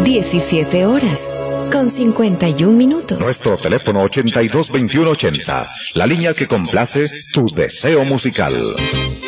17 horas, con 51 minutos. Nuestro teléfono 822180, la línea que complace tu deseo musical.